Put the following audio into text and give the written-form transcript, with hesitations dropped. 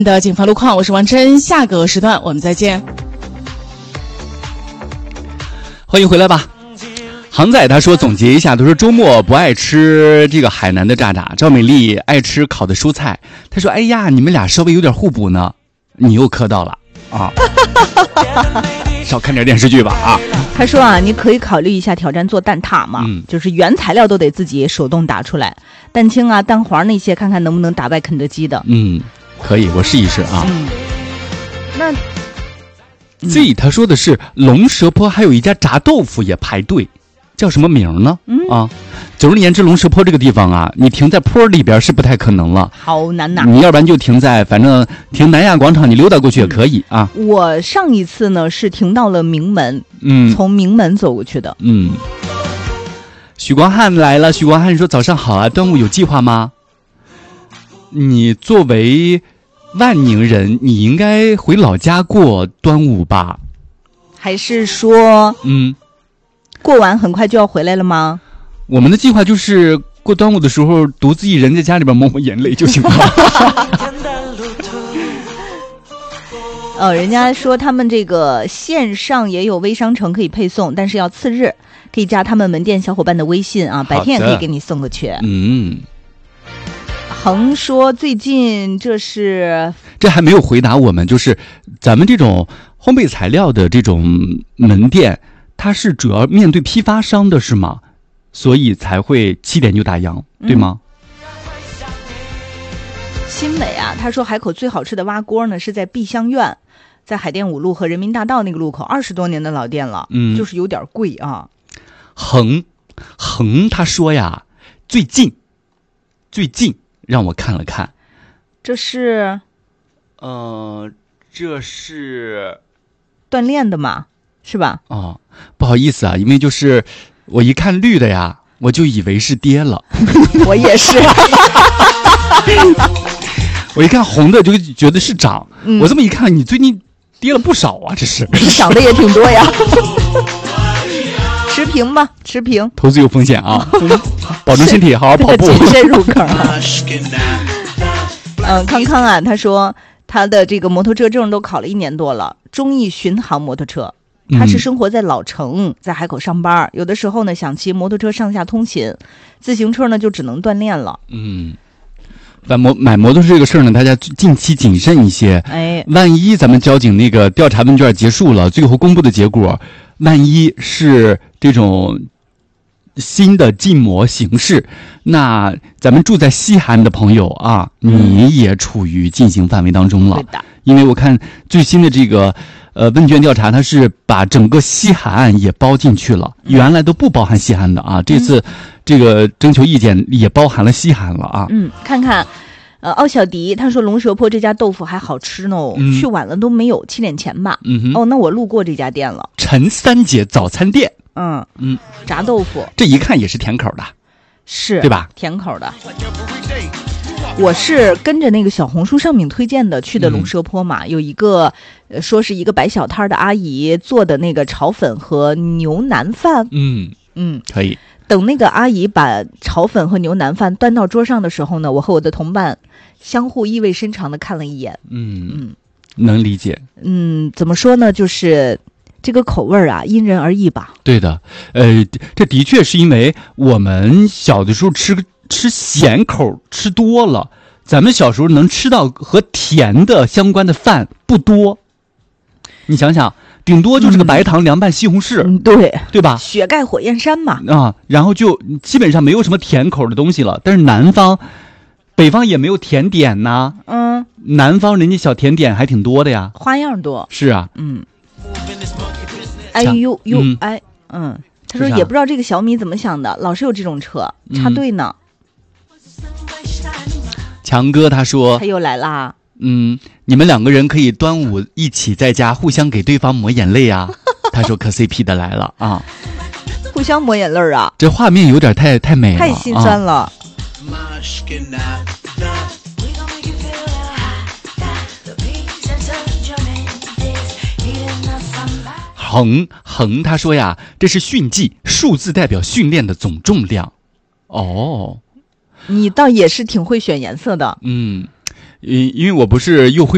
的警方路况，我是王真，下个时段我们再见。 欢迎回来吧。航仔他说总结一下，他说周末不爱吃这个海南的炸炸，赵美丽爱吃烤的蔬菜。他说哎呀，你们俩稍微有点互补呢，你又磕到了啊。少看点电视剧吧啊。 他说啊，你可以考虑一下挑战做蛋挞嘛，就是原材料都得自己手动打出来，蛋清啊蛋黄那些看看能不能打败肯德基的。 可以，我试一试啊。 那 Z 他说的是龙蛇坡还有一家炸豆腐也排队，叫什么名呢？90年之龙蛇坡这个地方啊，你停在坡里边是不太可能了， 好难呐。 你要不然就停在反正停南亚广场，你溜达过去也可以啊。 我上一次呢是停到了明门，从明门走过去的。 许光汉来了，许光汉说早上好啊，端午有计划吗？你作为万宁人，你应该回老家过端午吧？ 还是说过完很快就要回来了吗？ 我们的计划就是过端午的时候独自一人在家里边抹抹眼泪就行了。 人家说他们这个线上也有微商城可以配送，但是要次日，可以加他们门店小伙伴的微信啊，白天也可以给你送过去。恒说最近这还没有回答我们，就是咱们这种烘焙材料的这种门店，它是主要面对批发商的是吗？所以才会7点就打烊，对吗？ 新美啊，他说海口最好吃的蛙锅呢是在碧香苑，在海淀5路和人民大道那个路口，20多年的老店了，就是有点贵啊。 恒他说呀，最近让我看了看， 这是锻炼的嘛，是吧？ 不好意思啊，因为就是我一看绿的呀，我就以为是跌了。 我也是。 我一看红的就觉得是涨，我这么一看，你最近跌了不少啊，这是。 涨的也挺多呀。持平吧，持平。 投资有风险啊，保重身体，好好跑步。 谨慎入坑啊。康康啊，他说他的这个摩托车证都考了1年多了，中意巡航摩托车。他是生活在老城，在海口上班，有的时候呢想骑摩托车上下通勤，自行车呢就只能锻炼了。 买摩托车这个事儿呢，大家近期谨慎一些。万一咱们交警那个调查问卷结束了，最后公布的结果，万一是这种新的禁摩形式，那咱们住在西海岸的朋友啊，你也处于禁行范围当中了。 对的， 因为我看最新的这个问卷调查，它是把整个西海岸也包进去了，原来都不包含西海岸的啊。这次这个征求意见也包含了西海岸了啊。 看看奥小迪他说龙蛇坡这家豆腐还好吃呢，去晚了都没有7点前吧。那我路过这家店了， 陈三姐早餐店。 炸豆腐， 这一看也是甜口的， 是对吧？ 甜口的。我是跟着那个小红书上面推荐的去的龙蛇坡嘛，有一个说是一个摆小摊的阿姨做的那个炒粉和牛腩饭。 可以。 等那个阿姨把炒粉和牛腩饭端到桌上的时候呢，我和我的同伴相互意味深长的看了一眼。 能理解。 怎么说呢，就是这个口味啊，因人而异吧。 对的，这的确是因为我们小的时候吃咸口吃多了，咱们小时候能吃到和甜的相关的饭不多。你想想，顶多就是个白糖凉拌西红柿，对吧？ 雪盖火焰山嘛。 然后就基本上没有什么甜口的东西了。但是南方、北方也没有甜点呐。南方人家小甜点还挺多的呀， 花样多。 是啊。 他说也不知道这个小米怎么想的，老是有这种车插队呢。 强哥他说他又来啦。 你们2个人可以端午一起在家互相给对方抹眼泪啊。他说磕 CP 的来了啊， 互相抹眼泪啊， 这画面有点太美了， 太心酸了。 恒他说呀，这是训计，数字代表训练的总重量。 你倒也是挺会选颜色的。 因为我不是又会